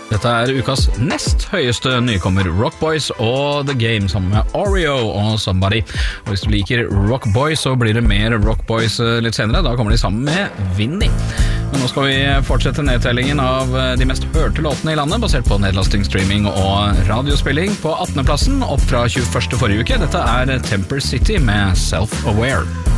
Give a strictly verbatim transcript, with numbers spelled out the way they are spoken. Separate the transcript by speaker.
Speaker 1: Dette er ukas nest høyeste nykommer Rock Boys og The Game sammen med Oreo og Somebody. Og hvis du liker Rock Boys så blir det mer Rock Boys litt senere, da kommer de sammen med Vinny. Men nå skal vi fortsette nedtellingen av de mest hørte låtene i landet, basert på nedlasting, streaming og radiospilling på attende plassen, opp fra tjueførste forrige uke. Dette er Temper City med Self-Aware.